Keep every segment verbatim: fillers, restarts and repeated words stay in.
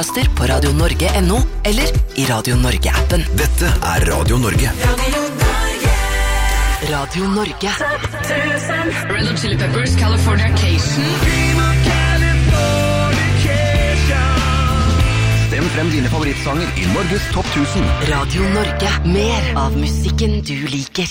podcaster på radio norge punktum no eller i Radio Norge-appen. Dette er Radio Norge. Radio Norge. Radio Norge. Red Hot Chili Peppers, Californication. Stem frem dine favorittsanger i Norges topp tusen. Radio Norge. Mer av musikken du liker.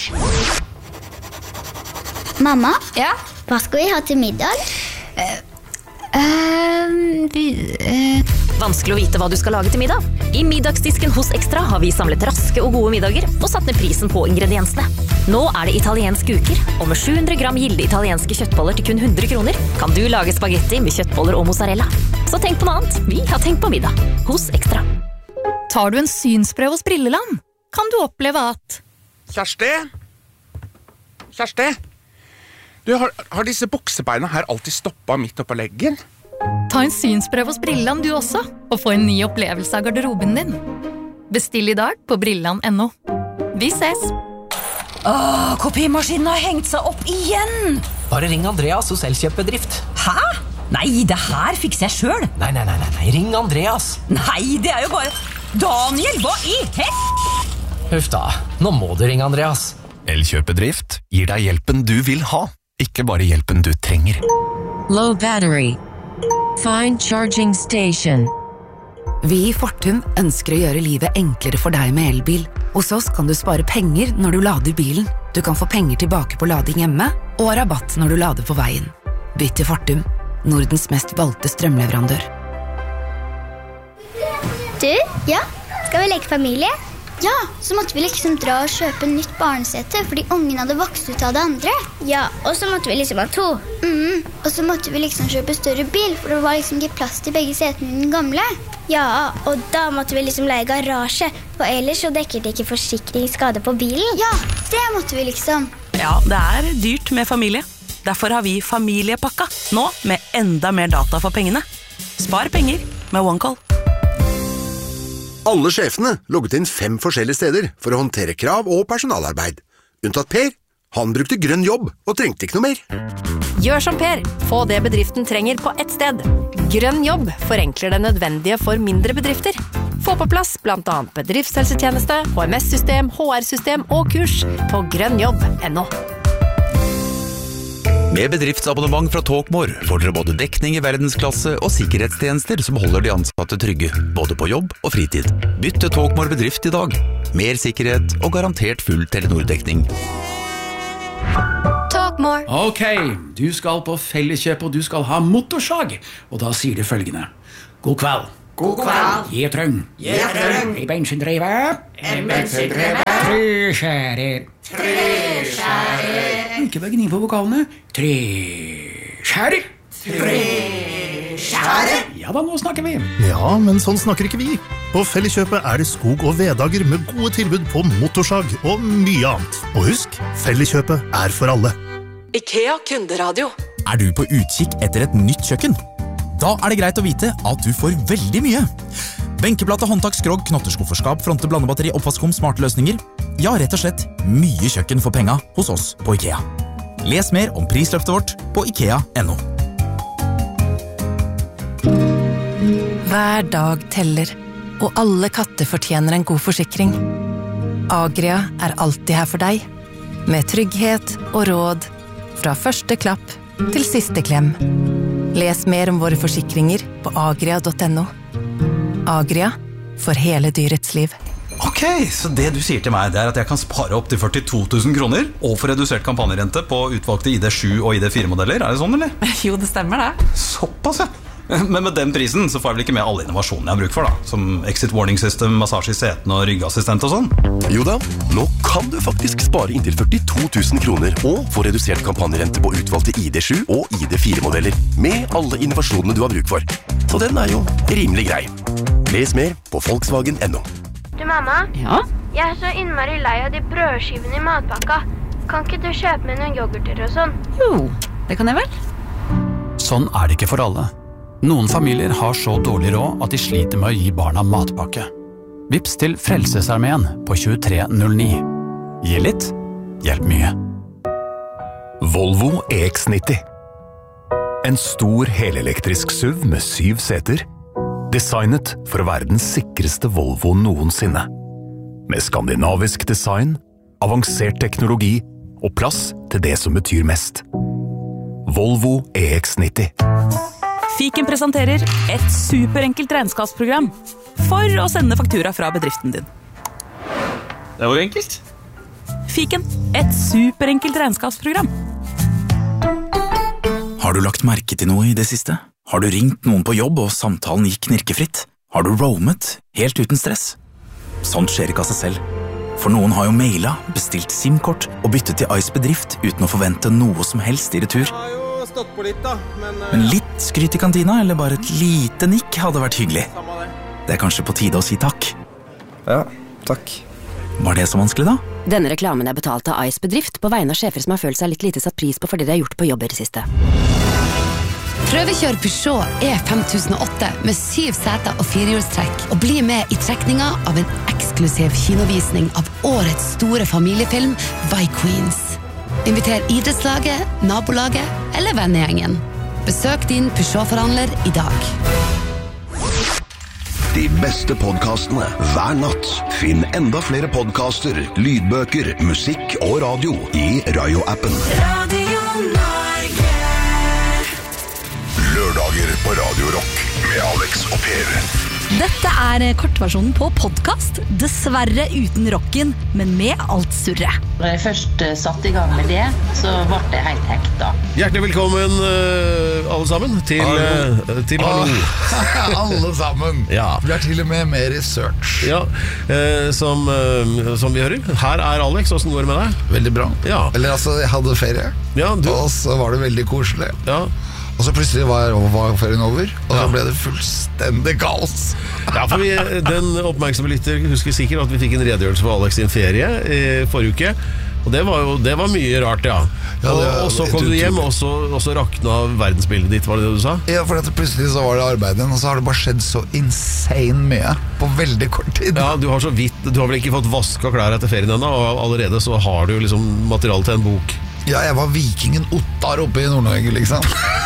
Mamma? Ja? Hva skal vi ha til middag? Uh, uh, vi, uh. Vanskelig å vite hva du skal lage til middag. I middagsdisken hos Extra har vi samlet raske og gode middager og satt ned prisen på ingrediensene. Nå er det italienske uker, og med sju hundre gram gilde italienske kjøttboller til kun hundre kroner kan du lage spagetti med kjøttboller og mozzarella. Så tenk på noe annet. Vi har tenkt på middag hos Extra. Tar du en synsprøve hos Brilleland, kan du oppleve at... Kjersti? Kjersti? Du, har, har disse buksebeina her alltid stoppet midt oppe på leggen? Ta en synsprøve hos Brilleland du også, og få en ny opplevelse av garderoben din. Bestill i dag på brilleland punktum no. Vi ses! Åh, kopimaskinen har hengt seg opp igjen! Bare ring Andreas hos Elkjøp-bedrift. Hæ? Nei, det her fikser jeg selv. Nei, nei, nei, nei, ring Andreas. Nei, det er jo bare... Daniel, hva i hett? Huff da, nå må du ringe Andreas. Elkjøp-bedrift gir deg hjelpen du vil ha, ikke bare hjelpen du trenger. Low battery. Find charging station. Vi i Fortum ønsker å gjøre livet enklere for deg med elbil. Hos oss kan du spare penger når du lader bilen. Du kan få penger tilbake på lading hjemme, og rabatt når du lader på veien. Bytt til Fortum, Nordens mest valgte strømleverandør. Du, ja, skal vi leke familie? Ja, så måtte vi liksom dra og kjøpe nytt barnesete, fordi ungen hadde vokst ut av det andre. Ja, og så måtte vi liksom ha to. Mm, og så måtte vi liksom kjøpe større bil, for det var liksom ikke plass til begge setene i den gamle. Ja, og da måtte vi liksom leie garasje, for ellers så dekker det ikke forsikringsskade på bilen. Ja, det måtte vi liksom. Ja, det er dyrt med familie. Derfor har vi familiepakka, nå med enda mer data for pengene. Spar penger med OneCall. Alle sjefene logget inn fem forskjellige steder for å håndtere krav og personalarbeid. Unntatt Per. Han brukte grønn jobb og trengte ikke noe mer. Gjør som Per. Få det bedriften trenger på ett sted. Grønn jobb forenkler det nødvendige for mindre bedrifter. Få på plass blant annet bedriftshelsetjeneste, H M S-system, H R-system og kurs på grønnjobb punktum no. Med bedriftsabonnement fra Talkmore får dere både dekning i verdensklasse og sikkerhetstjenester som holder de ansatte trygge, både på jobb og fritid. Bytt til Talkmore bedrift i dag. Mer sikkerhet og garantert full Telenor-dekning. Talkmore. Ok, du skal på Felleskjøp og du skal ha motorsag. Og da sier du følgende. God kveld. God kveld. Gi trøng. Gi trøng. En bensindriver. En bensindriver. Tre skjærer. Tre skjærer. Ikke bare gni på vokalene. Tre skjærer. Tre skjærer. Ja da, nå snakker vi. Ja, men sånn snakker ikke vi. På Felleskjøpet er det skog- og veddager med gode tilbud på motorsag og mye annet. Og husk, Felleskjøpet er for alle. IKEA kunderadio. Er du på utkikk etter et nytt kjøkken? Da er det greit å vite at du får veldig mye. Benkeplate, håndtak, skrog, knotterskufferskap, fronte, blandebatteri, oppvaskkum, smarte løsninger. Ja, rett og slett mye kjøkken for penga hos oss på IKEA. Les mer om prisløftet vårt på ikea punktum no. Hver dag teller, og alle katter fortjener en god forsikring. Agria er alltid her for deg, med trygghet og råd, fra første klapp til siste klem. Les mer om våre forsikringer på agria punktum no. Agria, for hele dyrets liv. Ok, så det du sier til meg, det er at jeg kan spare opp til førtito tusen kroner og få redusert kampanjerente på utvalgte I D sju og I D fire modeller. Er det sånn, eller? Jo, det stemmer det. Såpass, ja. Men med den prisen så får jeg vel ikke med alle innovasjonene jeg har bruk for, da. Som exit warning system, massasje I setene og ryggassistent og sånn. Jo da, nå kan du faktisk spare inntil førtito tusen kroner og få redusert kampanjerente på utvalgte I D sju og I D fire modeller med alle innovasjonene du har bruk for. Så den er jo rimelig grei. Les mer på Volkswagen punktum no. Du, mamma? Ja? Jeg er så innmari lei av de brødskivene I matpakka. Kan ikke du kjøpe med noen yoghurter og sånn? Jo, det kan jeg vel. Sånn er det ikke for alle. Noen familier har så dårlig råd at de sliter med å gi barna matpakke. Vips til Frelsesarmeen på tjuetre null ni. Gi litt, hjelp mye. Volvo E X nitti. En stor helelektrisk S U V med syv seter. designet for å være den sikreste Volvo noensinne. Med skandinavisk design, avansert teknologi og plass til det som betyr mest. Volvo E X nitti. Fiken presenterer et superenkelt regnskapsprogram for å sende faktura fra bedriften din. Det var enkelt. Fiken, et superenkelt regnskapsprogram. Har du lagt merke til noe i det siste? Har du ringt noen på jobb og samtalen gikk knirkefritt? Har du roamet helt uten stress? Sånt skjer ikke av seg selv. For noen har jo mailet, bestilt SIM-kort og byttet til Ice Bedrift uten å forvente noe som helst i retur. Jeg har jo stått på litt da, men... Men litt skryt i kantina, eller bare et lite nikk hadde vært hyggelig. Det er kanskje på tide å si takk. Ja, takk. Var det så vanskelig da? Denne reklamen er betalt av Ice Bedrift på vegne av sjefer som har følt seg litt lite satt pris på for det de har gjort på jobber i det siste. Prøvekjør Peugeot E fem tusen og åtte med syv seter og firehjulstrekk, og bli med i trekninga av en eksklusiv kinovisning av årets store familiefilm Vi Queens. Inviter idrettslaget, nabolaget eller vennegjengen. Besøk din Peugeot-forhandler i dag. De beste podcastene hver natt. Finn enda flere podcaster, lydbøker, musikk og radio i Rayo-appen. Radio Norge. Lørdager på Radio Rock med Alex og Per. Dette er kortversjonen på podcast, dessverre uten rocken, men med alt surret. Når jeg først satt i gang med det, så ble det helt hekta. Hjertelig velkommen alle sammen til Hallo. Til Hallo. Alle sammen. Ja. Vi har til og med mer research. Ja, eh, som, eh, som vi hører. Her er Alex, hvordan går det med deg? Veldig bra. Ja. Eller altså, jeg hadde ferie, ja, du... og så var det veldig koselig. Ja. Og så plutselig var, var ferien over, og så ble det fullstendig kaos. Ja, for vi, den oppmerksomme lytter husker sikkert at vi fikk en redegjørelse for Alex sin ferie i forrige uke. Og det var jo det var mye rart, ja. ja og, og så kom du hjem, og så, og så rakna verdensbildet ditt, var det det du sa? Ja, for plutselig så var det arbeidet, og så har det bare skjedd så insane mye på veldig kort tid. Ja, du har så vidt, du har vel ikke fått vaska klær etter ferien ennå, og allerede så har du liksom materiale til en bok. Ja, jeg var vikingen Ottar oppe i Nord-Norge, liksom.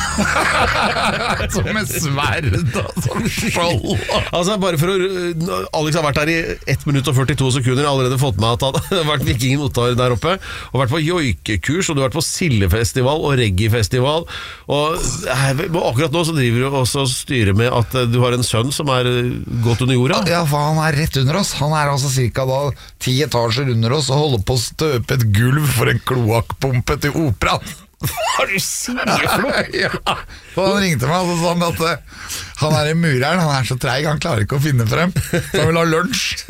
Som med sverd og som skjold. Altså, bare for å... Alex har vært der i ett minutt og førtito sekunder, allerede fått med at han har vært vikingen Ottar der oppe, og vært på joikekurs, og du har vært på Sildefestival og reggae-festival, og akkurat nå så driver du også og styrer med at du har en sønn som er gått under jorda. Ja, for han er rett under oss. Han er altså cirka da ti etasjer under oss og holder på å støpe et gulv for en kloakkpumpe til operaen. Hva er det du sier for noe? Ja, for han ringte meg og sa at uh, han er i mureren, han er så treig, han klarer ikke å finne frem, så han vil ha lunsj.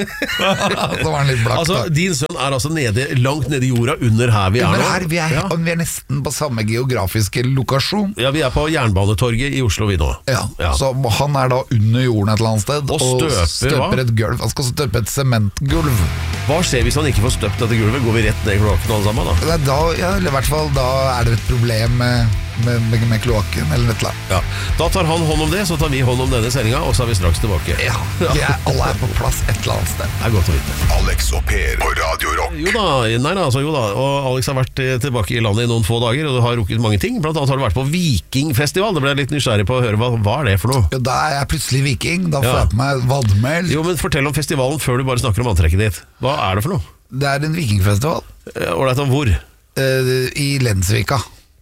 Så var han litt blakk. Altså, din sønn er altså nede, langt nede i jorda, under her vi er under nå. Her, vi, er, ja. vi er nesten på samme geografiske lokasjon. Ja, vi er på Jernbanetorget i Oslo vi nå. Ja, ja. Så han er da under jorden et eller annet sted, og støper, og støper et gulv. Han skal støpe et sementgulv. Hva skjer hvis han ikke får støpt dette gulvet? Går vi rett ned i kloakken alle sammen da? da ja, eller i hvert fall da er det et problem med, med, med, med kloakken eller et eller annet. Ja. Da tar han hånd om det, så tar vi hånd om denne sendinga, og så er vi straks tilbake. Ja, vi er, alle er på plass et eller annet sted. Det er godt å vite. Alex og Per på Radio Rock. Jo da, nei da, altså jo da. Og Alex har vært tilbake i landet i noen få dager, og du har rukket mange ting. Blant annet har du vært på Vikingfestival. Det ble jeg litt nysgjerrig på å høre. Hva, hva er det for noe? Ja, da er jeg plutselig viking. Da får ja. jeg på meg vadmel. Jo, men fortell om festivalen før du bare snakker om antrekket ditt. Hva er det for noe? Det er en vikingfestival. Ålreit, om hvor? Uh, I Lensvika.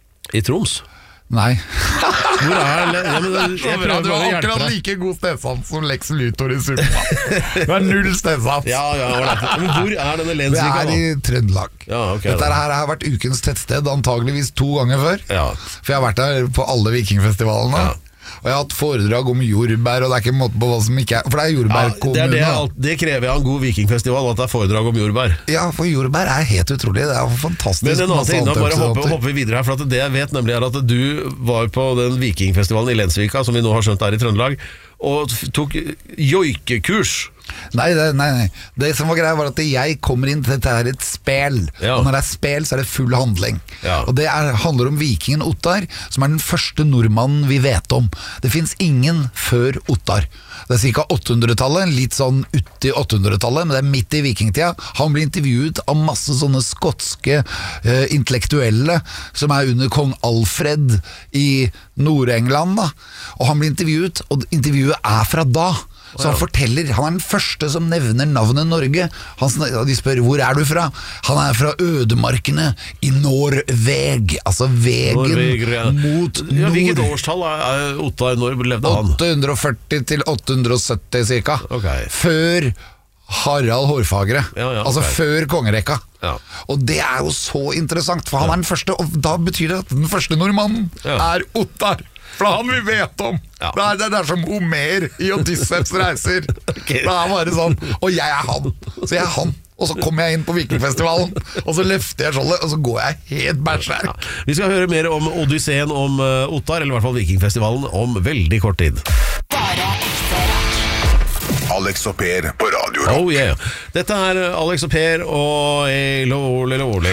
I Troms? Nei. Hvor er det? Ja, men jeg prøver du bare å har hjelpe akkurat deg. like god stedsans som Lex Luthor i Summa. Du har null stedsans. Ja, ja, men hvor er denne Lensvika da? Det er i Trøndelag. Ja, okay, Dette her har vært ukens tettsted antageligvis to ganger før. Ja. For jeg har vært der på alle vikingfestivalene. Ja. Og jeg har hatt foredrag om jordbær, og det er ikke en måte på hva som ikke er. For det er jordbærkommune. Ja, det, er det, det krever jeg av en god vikingfestival, at det er foredrag om jordbær. Ja, for jordbær er helt utrolig. Det er fantastisk. Men en annen ting, da bare hopper, hopper vi videre her. For at det jeg vet nemlig er at du var på den vikingfestivalen i Lensvika, som vi nå har skjønt er i Trøndelag, og tok joikekurs. Nei, det, nei, nei. Det som var greia var at jeg kommer inn til dette her et spel. Ja. Og når det er spel, så er det full handling. Ja. Og det er, handler om vikingen Ottar, som er den første nordmannen vi vet om. Det finnes ingen før Ottar. Det er ca. åttehundretallet, litt sånn uti åttehundretallet, men det er midt i vikingtida. Han blir intervjuet av masse sånne skotske eh, intellektuelle som er under kong Alfred i Nord-England, da. Og han blir intervjuet, og intervjuet er fra da. Så han forteller, han er den første som nevner navnet Norge. Han, de spør, hvor er du fra? Han er fra ødemarkene i Norveg, altså vegen Norveger, ja. Mot nord. Ja, hvilket årstall er Ottar, når levde han? åtte hundre førti til åtte hundre sytti cirka. Okay. Før Harald Hårfagre, ja, ja, okay. Altså før kongerekka. Ja. Og det er jo så interessant, for han er den første, og da betyr det at den første nordmannen ja. Er Ottar. For det er han vi vet om. Ja. Det, er, det er som Homer i Odysseus reiser. Okay. Det er bare sånn. Og jeg er han. Så jeg er han. Og så kommer jeg inn på Vikingfestivalen, og så løfter jeg skjoldet, og så går jeg helt bæsjerk. Ja. Vi skal høre mer om Odysseen, om Ottar, eller i hvert fall Vikingfestivalen, om veldig kort tid. Bare ekte rock. Alex og Per på Radio Rock. Oh yeah. Dette er Alex og Per og Elole Lole.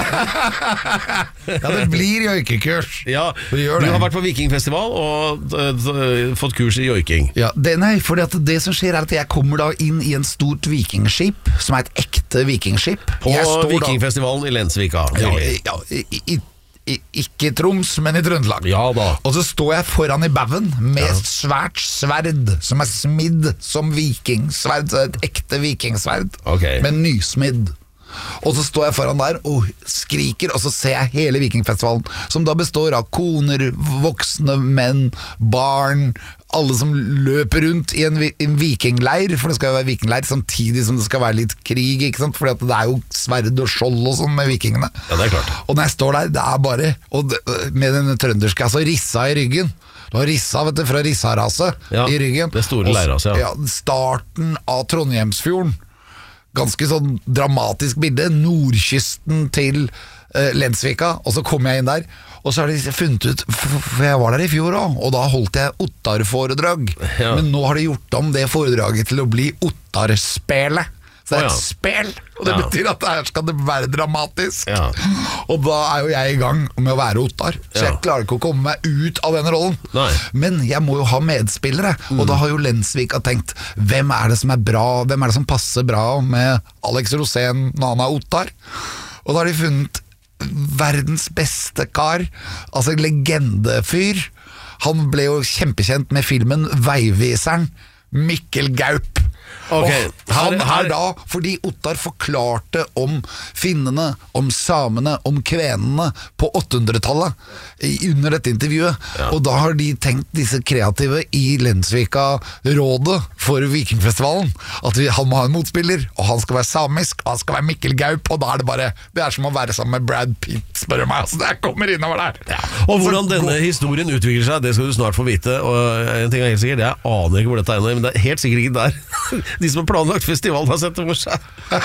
Ja, det blir joikekurs. Ja, du har vært på Vikingfestival og uh, fått kurs i joiking. Ja, det, nei, for det som skjer er at jeg kommer da inn i en stort vikingskip, som er et ekte vikingskip. På Vikingfestivalen da, i Lensvika. Ja, ja i, i ikke i Troms, men i Trøndelag. Ja da. Og så står jeg foran i bauen med ja. Svært sverd som er smidd som vikingsverd, et ekte vikingsverd, okay. Men nysmidd. Og så står jeg foran der og skriker, og så ser jeg hele Vikingfestivalen, som da består av koner, voksne menn, barn, alle som løper rundt i en, en vikingleir, for det skal jo være vikingleir samtidig som det skal være litt krig, ikke sant? Fordi at det er jo sverd og skjold og sånn med vikingene. Ja, det er klart. Og når jeg står der, det er bare, og det, med den trønderske, altså rissa i ryggen. Du har rissa, vet du, fra rissa-rase ja, i ryggen. Det store leirrase, ja. Ja. Starten av Trondheimsfjorden. Ganske sånn dramatisk bilde. Nordkysten til uh, Lensvika, og så kom jeg inn der. Og så har de funnet ut, for jeg var der i fjor også, og da holdt jeg Ottar-foredrag. Ja. Men nå har de gjort om det foredraget til å bli Ottar-spelet. Så det er et oh, ja. Spel, og det ja. Betyr at her skal det være dramatisk. Ja. Og da er jo jeg i gang med å være Ottar, så ja. Jeg klarer ikke å komme meg ut av den rollen. Nei. Men jeg må jo ha medspillere, mm. og da har jo Lensvika tenkt, hvem er det som er bra, hvem er det som passer bra med Alex Rosén når han er Ottar? Og da har de funnet verdens beste kar, altså legendefyr. Han ble jo kjempekjent med filmen Veiviseren, Mikkel Gaup. Okay. Han er da, fordi Ottar forklarte om finnene, om samene, om kvenene på åttehundretallet under dette intervjuet, ja. Og da har de tenkt, disse kreative i Lensvika rådet for Vikingfestivalen, at vi, han må ha en motspiller, og han skal være samisk, og han skal være Mikkel Gaup, og da er det bare, det er som å være sammen med Brad Pitt, spør du meg, altså det kommer innover der. Ja. Og hvordan denne historien utvikler seg, det skal du snart få vite, og en ting er helt sikkert, jeg aner ikke hvor dette ender, men det er helt sikkert ikke der. De som har planlagt festivalen har sett det for seg.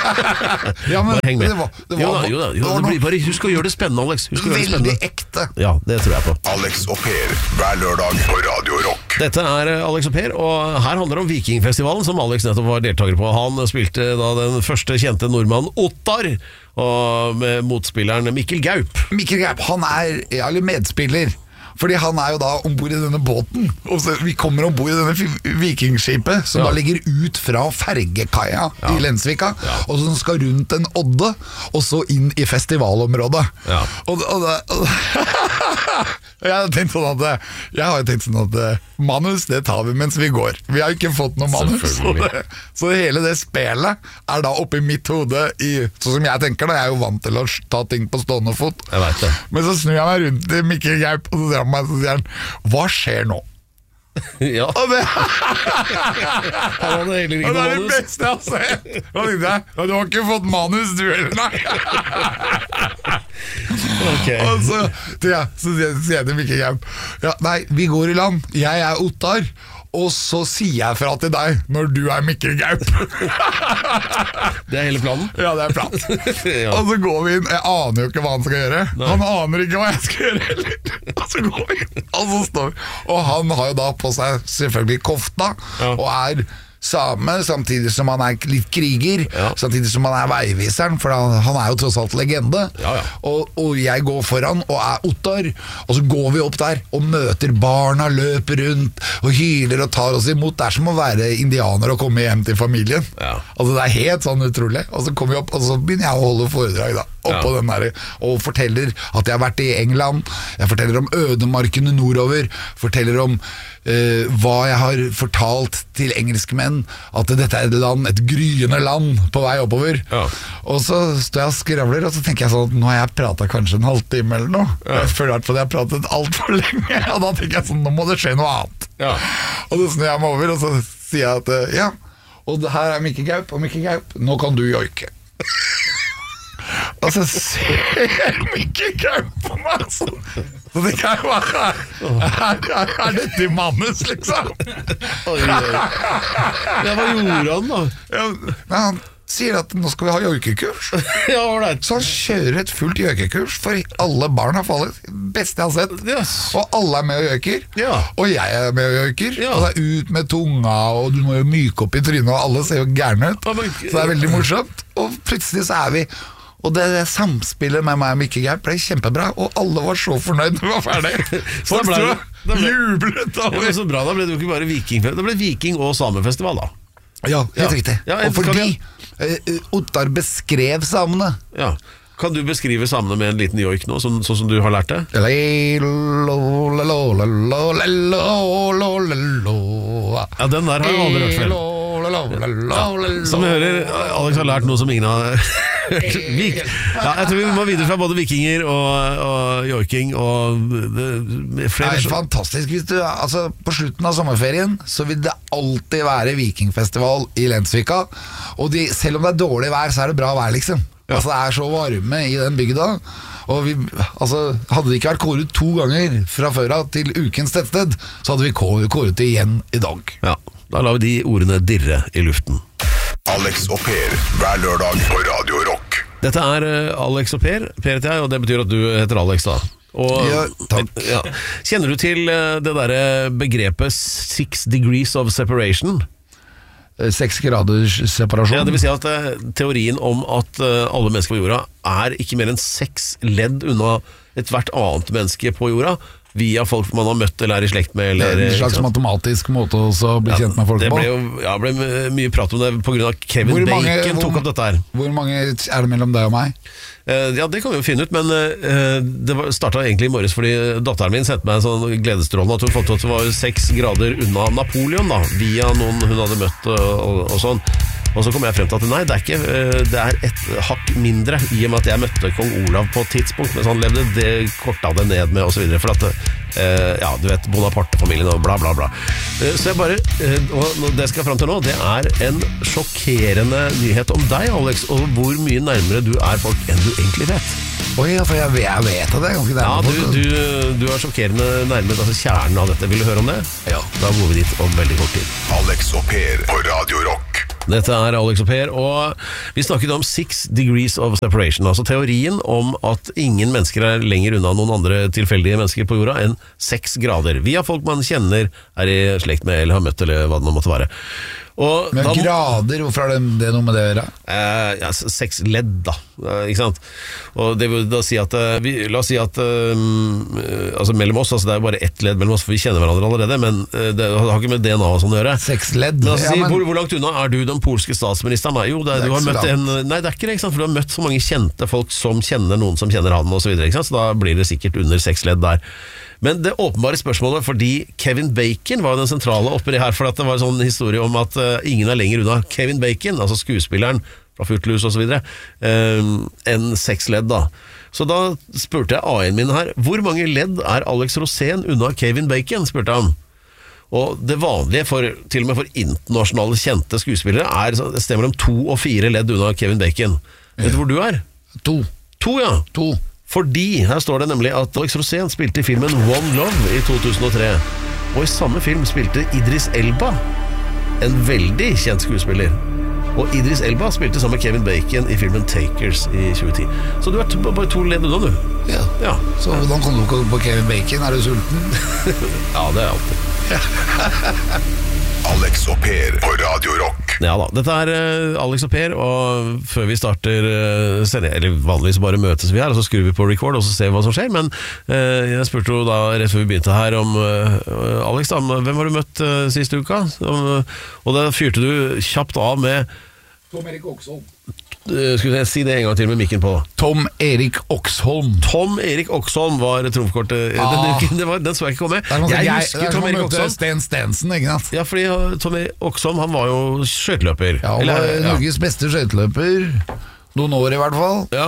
Ja, men Heng med. Det var, det var, jo da, jo da, jo da, det blir bare, husk å gjøre det spennende, Alex. Husk å gjøre det spennende. Veldig ekte. Ja, det tror jeg på. Alex og Per, hver lørdag på Radio Rock. Dette er Alex og Per, og her handler det om Vikingfestivalen, som Alex nettopp var deltaker på. Han spilte da den første kjente nordmannen Ottar, og med motspilleren Mikkel Gaup. Mikkel Gaup, han er, eller medspiller. Fordi han er jo da ombord i denne båten, og så vi kommer ombord i denne vikingskipet, som ja. Da ligger ut fra fergekaia ja. I Lensvika, ja. Og som skal rundt en odde, og så inn i festivalområdet. Ja. Og, og, og jeg har tenkt sånn at Jeg har jo tenkt sånn at manus, det tar vi mens vi går. Vi har ikke fått noe manus. Så, det, så hele det spelet er da oppe i mitt hode, i, sånn som jeg tenker da, jeg er jo vant til å ta ting på stående fot. Jeg vet det. Men så snur jeg meg rundt til Mikkel Gaup, og så sier han meg, så sier han, hva skjer nå? Ja. Og det, han hadde heller ikke og det er det manus. beste jeg har sett. Da tenkte jeg, du har ikke fått manus, du heller, nei. Okay. Og så, ja, så sier jeg til Mikkel Gaup, ja, nei, vi går i land, jeg er Ottar, og så sier jeg fra til deg når du er Mikkel Gaup. Det er hele planen? Ja, det er planen. Ja. Og så går vi inn, jeg aner jo ikke hva han skal gjøre. Nei. Han aner ikke hva jeg skal gjøre heller. Og så går vi inn, og så står vi. Og han har jo da på seg selvfølgelig kofta, ja. Og er same, samtidig som han er litt kriger, ja. Samtidig som han er veiviseren, for han, han er jo tross alt legende. Ja, ja. Og, og jeg går foran og er Ottar, og så går vi opp der og møter barna, løper rundt og hyler og tar oss imot. Det er som å være indianer og komme hjem til familien. Ja. Altså det er helt sånn utrolig. Og så kommer vi opp, og så begynner jeg å holde foredrag da, oppå ja. Den der, og forteller at jeg har vært i England, jeg forteller om ødemarkene nordover, forteller om uh, hva jeg har fortalt til engelskmenn, at dette er et land, et gryende land på vei oppover. Ja. Og så står jeg og skravler, og så tenker jeg sånn at nå har jeg pratet kanskje en halvtime eller noe. Ja. Jeg føler at jeg har pratet alt for lenge, og da tenker jeg sånn, nå må det skje noe annet. Ja. Og så snur jeg meg over, og så sier jeg at ja, og det her er Mikke Gaup, og Mikke Gaup, nå kan du joike. Og så ser jeg Mikke Gaup på meg sånn. Så det kan jo være Er, er, er dette i manus, liksom? Oi, oi. Ja, hva gjorde han da? Ja, han sier at nå skal vi ha joikekurs. Ja, right. Så han kjører et fullt joikekurs for alle barn har fallet. Beste jeg har sett. Yes. Og alle er med og joiker. Ja. Og jeg er med og joiker. Ja. Og det er ut med tunga, og du må jo myke opp i trynet, og alle ser jo gerne ut. Så det er veldig morsomt. Og plutselig så er vi Og det samspillet med meg og Mikke Gaup ble kjempebra, og alle var så fornøyd når vi var ferdig. Folk ble jublet over. Ja, så bra, da ble det jo ikke bare viking. Det ble viking- og samefestival da. Ja, helt ja. Riktig. Ja, og fordi uh, Ottar beskrev samene. Ja. Kan du beskrive samene med en liten joik nå, sånn, sånn som du har lært det? Ja, den der har jeg aldri hørt før. Ja. Som jeg hører, Alex har lært noe som ingen har hørt. Vik. Ja, jeg tror vi må videre fra både vikinger og, og joiking og det, flere. Det er fantastisk. Hvis du, altså, på slutten av sommerferien så vil det alltid være vikingfestival i Lensvika, og de, selv om det er dårlig vær, så er det bra vær liksom. Ja. Altså, det er så varme i den bygda. Og vi, altså, hadde det ikke vært kåret to ganger fra før av til ukens tettsted, så hadde vi kåret det igjen i dag. Ja, da lar vi de ordene dirre i luften. Alex og Per, hver lørdag på Radio Rock. Dette er Alex og Per, Per heter jeg, og det betyr at du heter Alex da. Og, ja, takk. Ja. Kjenner du til det der begrepet six degrees of separation? Seks graders separasjon. Ja, det vil si at uh, teorien om at uh, alle mennesker på jorda er ikke mer enn seks ledd unna et hvert annet menneske på jorda, via folk man har møtt eller er i slekt med. Eller, en slags matematisk måte å bli ja, kjent med folk det på. Ble jo, ja, det ble mye prat om det på grunn av Kevin hvor mange, Bacon tok opp dette her. Hvor mange er det mellom deg og meg? Uh, ja, det kan vi jo finne ut, men uh, det startet egentlig i morges fordi datteren min sendte meg en sånn gledesstrålende at hun fant ut at det var seks grader unna Napoleon da, via noen hun hadde møtt og, og, og sånn. Og så kom jeg frem til at nei, det er ikke, det er et hakk mindre i og med at jeg møtte kong Olav på et tidspunkt, mens han levde, det kortet det ned med og så videre, for at, eh, ja, du vet, Bonaparte-familien og bla bla bla. Eh, så jeg bare, eh, og det skal jeg frem til nå, det er en sjokkerende nyhet om deg, Alex, og hvor mye nærmere du er folk enn du egentlig vet. Oi, ja, for jeg, jeg vet at det er ganske nærmere. Ja, du, du, du er sjokkerende nærmere, altså kjernen av dette. Vil du høre om det? Ja. Da går vi dit om veldig kort tid. Alex og Per på Radio Rock. Dette er Alex og Per, og vi snakket om six degrees of separation, altså teorien om at ingen mennesker er lenger unna noen andre tilfeldige mennesker på jorda enn seks grader, via folk man kjenner, er i slekt med eller har møtt, eller hva det nå måtte være. Og men da, grader, hvorfor er det, det noe med det å gjøre? Eh, ja, seks ledd da, eh, ikke sant? Og det vil da si at vi, la oss si at um, altså mellom oss, altså det er bare ett ledd mellom oss, for vi kjenner hverandre allerede, men det har ikke med D N A og sånn å gjøre. Seks ledd? Men altså, ja, men... Hvor, hvor langt unna er du den polske statsministeren? Nei, jo, det, det du har møtt en, nei, det er ikke det, ikke sant? For du har møtt så mange kjente folk som kjenner noen som kjenner han og så videre, ikke sant? Så da blir det sikkert under seks ledd der. Men det åpenbare spørsmålet, fordi Kevin Bacon var den sentrale oppe i her, for at det var en sånn historie om at uh, ingen er lenger unna Kevin Bacon, altså skuespilleren fra Footloose og så videre, uh, enn seks ledd da. Så da spurte jeg A I-en min her, hvor mange ledd er Alex Rosén unna Kevin Bacon, spurte han. Og det vanlige, for, til og med for internasjonale kjente skuespillere, er et sted mellom to og fire ledd unna Kevin Bacon. Vet du hvor du er? To. To, ja. To. Fordi, her står det nemlig at Alex Rosén spilte i filmen One Love i to tusen og tre, og i samme film spilte Idris Elba, en veldig kjent skuespiller. Og Idris Elba spilte sammen med Kevin Bacon i filmen Takers i tjue ti. Så du er to, bare to ledd unna, du. Ja. Ja. Så hvordan kom du på Kevin Bacon? Er du sulten? Ja, det er alltid. Alex og Per på Radio Rock. Ja da, dette er uh, Alex og Per, og før vi starter uh, sending, eller vanligvis bare møtes vi her, og så skrur vi på record, og så ser vi hva som skjer, men uh, jeg spurte jo da, rett før vi begynte her, om uh, Alex, da, hvem har du møtt uh, siste uka? Om, uh, og da fyrte du kjapt av med Tom Erik Oksholm. Skulle jeg si det en gang til med mikken på? Tom Erik Oksholm. Tom Erik Oksholm var trumfkortet ah. den uken. Det var, den så jeg ikke komme. Jeg, jeg husker Tom Erik Oksholm. Sten Stensen, ikke sant? Ja, fordi Tom Erik Oksholm, han var jo skøyteløper. Ja, han var Eller, Norges ja. beste skøyteløper. Noen år i hvert fall. Ja.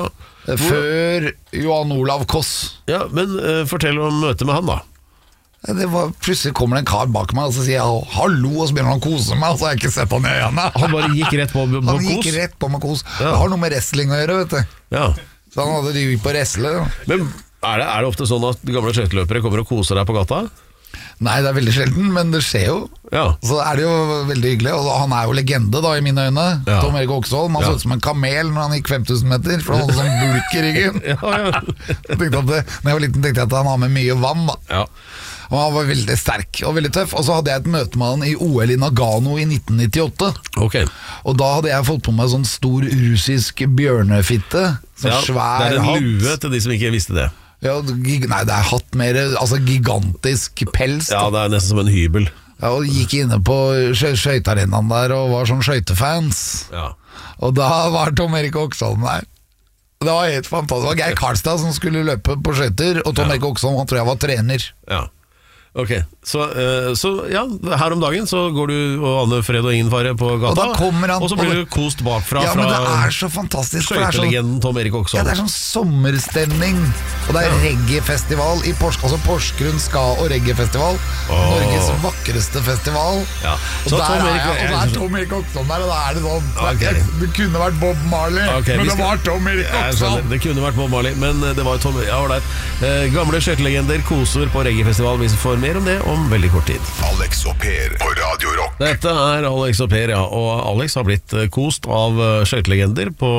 Før Johan Olav Koss. Ja, men uh, fortell om møtet med han da. Det var, plutselig kommer det en kar bak meg og så sier jeg, hallo, og så begynner han å kose meg, og så har jeg ikke sett han igjen. Han bare gikk rett på, på han kos? Han gikk rett på med kos. Ja. Det har noe med wrestling å gjøre, vet du. Ja. Så han hadde rygg på wrestle. Men er det, er det ofte sånn at gamle skøyteløpere kommer og koser deg på gata? Nei, det er veldig sjelden, men det skjer jo. Ja. Så er det jo veldig hyggelig. Og han er jo legende da, i mine øyne. Ja. Tom Erik Oksholm. Han ja. så ut som en kamel når han gikk fem tusen meter, for han hadde sånn bulk i ryggen. ja, ja. jeg tenkte at det, når jeg var liten tenkte jeg at han har med mye vann da. Ja. Og han var veldig sterk og veldig tøff. Og så hadde jeg et møte med han i O L i Nagano i nitten nittiåtte. Okay. Og da hadde jeg fått på meg sånn stor russisk bjørnefitte. Sånn ja, svær hatt. Det er en hatt. Lue til de som ikke visste det. Ja, nei, det er hatt mer, altså gigantisk pels. Ja, det er nesten som en hybel. Ja, og gikk inne på skøytearenaen der og var sånn skøytefans. Ja. Og da var Tom Erik Oksholm der. Det var helt fantastisk. Det var Geir Karlstad som skulle løpe på skøyter, og Tom ja. Erik Oksholm, han tror jeg var trener. Ja. Ok, så, uh, så ja, her om dagen så går du og Anne Fred og ingen fare på gata, og, da kommer han, og så blir du kost bakfra. Ja, men det er så fantastisk. Skøytelegenden sånn, Tom Erik Oksholm. Ja, det er sånn sommerstemning. Og det er ja. reggae-festival i Pors, altså Porsgrunn ska- og reggae-festival. Oh. Norges vakreste festival. Ja. Og, der Tom Erik, jeg, og der er Tom Erik Oksholm der, og da er det sånn okay. Det kunne vært Bob Marley, okay, men det skal, var Tom Erik Oksholm. Ja, det kunne vært Bob Marley, men det var Tom. Ja, uh, gamle skøytelegender koser på reggae-festival. Vi får mer om det om veldig kort tid. Alex og Per på Radio Rock. Dette er Alex og Per, ja. Og Alex har blitt kost av skøytelegender på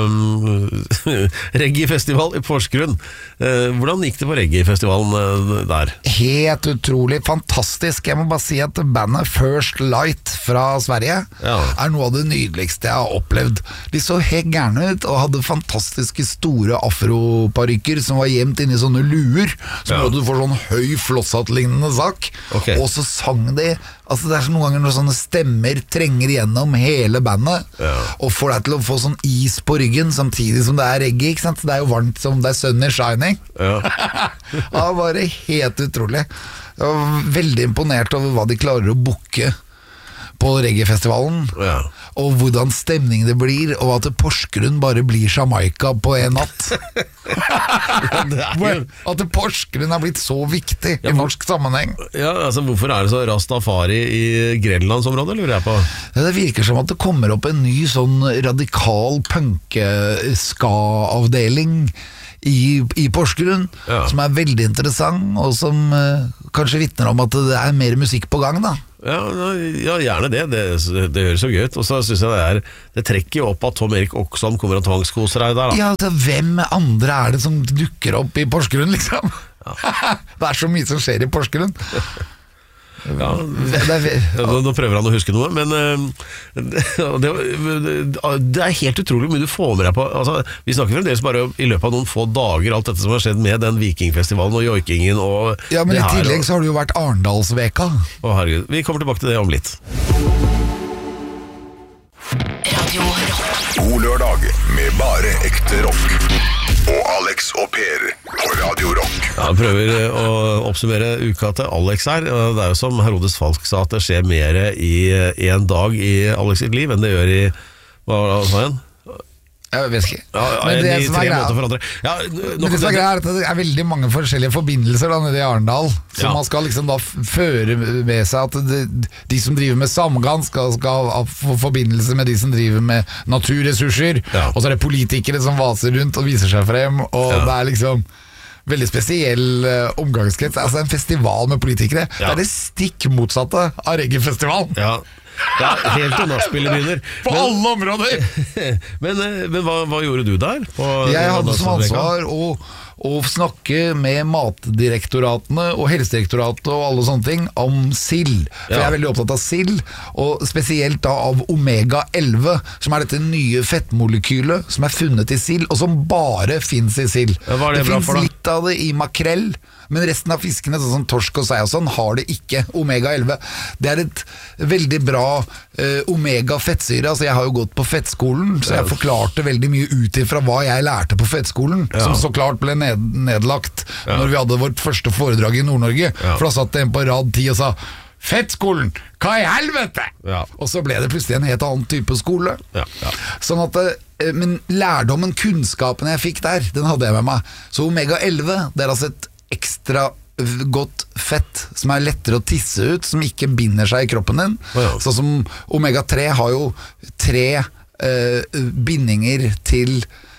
um, reggae-festival i Porsgrunn. Uh, hvordan gikk det på reggae-festivalen uh, der? Helt utrolig fantastisk. Jeg må bare si at bandet First Light fra Sverige ja. er noe av det nydeligste jeg har opplevd. De så helt gærne ut og hadde fantastiske store afroparykker som var gjemt inni sånne luer, som ja. du får sånn høy flosshatt-lignende sak. Okay. Og så sang de. Altså det er noen ganger når sånne stemmer trenger gjennom hele bandet ja. og får deg til å få sånn is på ryggen samtidig som det er reggae, ikke sant? Det er jo varmt som det er sun is shining. Ja. Det var bare helt utrolig. Jeg var veldig imponert over hva de klarer å booke på reggae-festivalen ja. og hvordan stemning det blir, og at Porsgrunn bare blir Jamaica på en natt. ja, at Porsgrunn har blitt så viktig ja, i norsk sammenheng. Ja, altså Hvorfor er det så rastafari i Grenlandsområdet, lurer jeg på? Ja, det virker som at det kommer opp en ny sånn radikal punk-ska-avdeling I, i Porsgrunn, ja. som er veldig interessant, og som uh, kanskje vitner om at det er mer musikk på gang da. Ja, ja, gjerne det. Det, det høres så gøy ut. Og så synes jeg det er Det trekker jo opp at Tom Erik Oksholm kommer og tvangskoser deg der da. Ja, altså, hvem andre er det som dukker opp i Porsgrunn liksom? Ja. Det er så mye som skjer i Porsgrunn. Ja, nå, nå prøver han å huske noe, men uh, det, det, det er helt utrolig mye du får med deg på. Altså, vi snakker fremdeles bare i løpet av noen få dager alt dette som har skjedd med den vikingfestivalen og joikingen og ja, men i her, tillegg så har det jo vært Arendalsveka. Å herregud, vi kommer tilbake til det om litt. Radio Rock. God lørdag med bare ekte rock. Og Alex og Per på Radio Rock. Ja, jeg prøver å oppsummere uka til Alex her. Det er jo som Herodes Falk sa, at det skjer mer i en dag i Alex sitt liv enn det gjør i hva sa han? Jeg vet ikke. Ja, men det de som er greia ja, men det som er greia er at det er veldig mange forskjellige forbindelser da, nede i Arendal, så ja. man skal liksom da føre med seg at det, de som driver med samgang skal, skal få forbindelse med de som driver med naturressurser, ja. og så er det politikere som vaser rundt og viser seg frem, og ja. det er liksom veldig spesiell uh, omgangskrets. Altså en festival med politikere, ja. det er det stikk motsatte av reggae-festivalen. Ja. Det er helt til nachspielet begynner. På men, alle områder. Men, men hva, hva gjorde du der? På jeg hadde som ansvar å, og snakke med matdirektoratene og helsedirektoratet og alle sånne ting om sild. For jeg er veldig opptatt av sild, og spesielt da av omega elleve, som er dette nye fettmolekylet som er funnet i sild, og som bare finnes i sild. Ja, hva er det det bra finnes for da? litt av det i makrell, men resten av fiskene, sånn som torsk og sei og sånn, har det ikke omega elleve. Det er et veldig bra eh, omega-fettsyre. Altså jeg har jo gått på fettskolen, så jeg forklarte veldig mye ut ifra hva jeg lærte på fettskolen, ja. Som så klart ble ned, nedlagt ja. Når vi hadde vårt første foredrag i Nord-Norge, ja. For da satt det en på rad ti og sa fettskolen, hva i helvete? Ja. Og så ble det plutselig en helt annen type skole. Ja. Ja. Sånn at men lærdommen, kunnskapen jeg fikk der, den hadde jeg med meg. Så omega elleve, det er altså et ekstra godt fett som er lettere å tisse ut, som ikke binder seg i kroppen din. Oh, ja. Sånn som omega tre har jo tre uh, bindinger til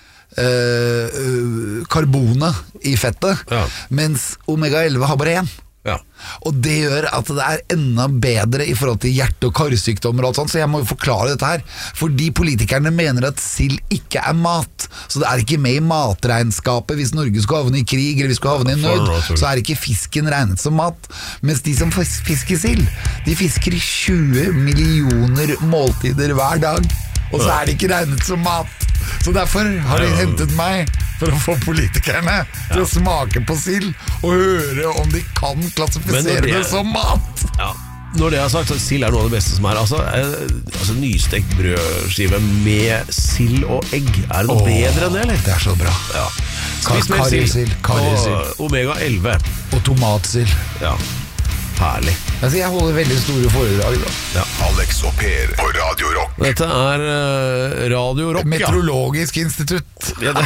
uh, karbonet i fettet, ja. Mens omega elleve har bare én. Ja. Og det gjør at det er enda bedre i forhold til hjerte- og karsykdommer og alt sånt, så jeg må jo forklare dette her, fordi politikerne mener at sild ikke er mat, så det er ikke med i matregnskapet. Hvis Norge skulle havne i krig eller vi skulle havne i nød, så er ikke fisken regnet som mat, mens de som fisker sild, de fisker tjue millioner måltider hver dag, og så er det ikke regnet som mat. Så derfor har de hentet meg for å få politikerne til å smake på sild og høre om de kan klassifisere det, det som mat. Ja. Når det er sagt, så sild er noe av det beste som er. Altså, altså nystekt brødskive med sild og egg. Er det noe Åh, bedre enn det, eller? Det er så bra. Ja. Spis mer sild. Og omega elleve. Og tomatsild. Ja. Herlig. Altså, jeg holder veldig store foredrag da. Ja. Alex og Per på Radio Rock. Dette er uh, Radio Rock, Meteorologisk ja. Institutt. Ja,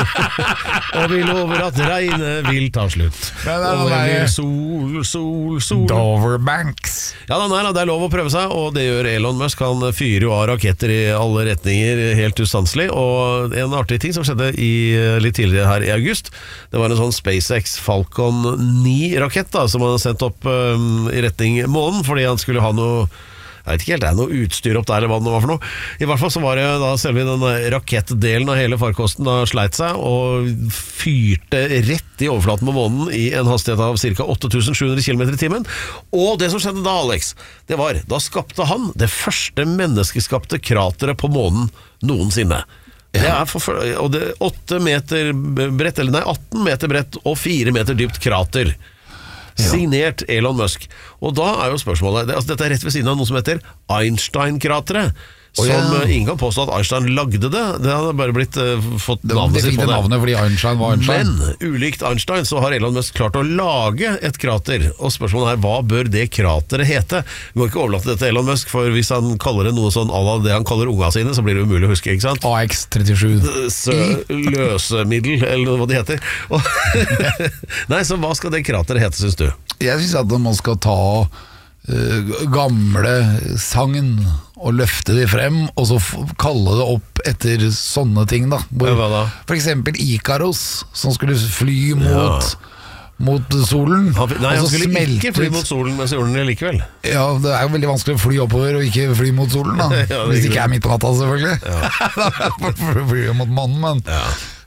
og vi lover at regnet vil ta slutt. Ja, og det blir sol, sol, sol. Doverbanks. Ja, nei, det er lov å prøve seg, og det gjør Elon Musk. Han fyrer jo av raketter i alle retninger helt ustanselig. Og en artig ting som skjedde i, litt tidligere her i august, det var en sånn SpaceX Falcon ni-rakett da, som han har sendt opp uh, i retning månen, fordi han skulle ha noe jeg vet ikke helt, det er noe utstyr opp der eller hva det var for noe. I hvert fall så var det da selve den rakettdelen av hele farkosten da sleit seg og fyrte rett i overflaten på månen i en hastighet av ca. åtte tusen sju hundre kilometer i timen. Og det som skjedde da, Alex, det var, da skapte han det første menneskeskapte krateret på månen noensinne. Det er for, og det er åtte meter bredt, eller nei, atten meter bredt og fire meter dypt krater. Signert Elon Musk. Og da er jo spørsmålet det, altså dette er rett ved siden av noe som heter Einstein-krateret, som oh, ja. Ingen kan påstå at Einstein lagde det. Det hadde bare blitt uh, fått navnet sitt på det. Det navnet fordi Einstein var Einstein. Men ulikt Einstein så har Elon Musk klart å lage et krater. Og spørsmålet er, hva bør det krateret hete? Vi må ikke overlate dette til Elon Musk, for hvis han kaller det noe sånn av det han kaller unga sine, så blir det umulig å huske, ikke sant? A X trettisju Løsemiddel, eller hva det heter. Nei, så hva skal det krateret hete, synes du? Jeg synes at man skal ta uh, gamle sagn og løfte de frem, og så kalle det opp etter sånne ting da. Hvor, ja, da? For eksempel Ikaros, som skulle fly mot, ja. mot solen. Han, nei, han skulle smeltet. Ikke fly mot solen med solen likevel. Ja, det er jo veldig vanskelig å fly oppover og ikke fly mot solen da. Ja, hvis det ikke er midt på natta selvfølgelig. Ja. Da flyr jeg mot månen, men... Ja.